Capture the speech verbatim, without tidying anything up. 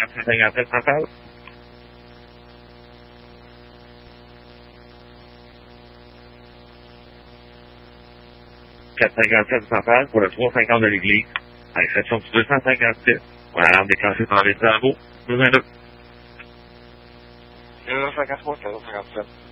quatre cent cinquante-sept, ça parle? quatre cent cinquante-sept, ça parle pour le trois cent cinquante de l'église. À l'exception du deux cent cinquante-six. Pour l'alarme déclenchée par les travaux. Besoin de... deux cent cinquante-trois, quatre cent cinquante-sept.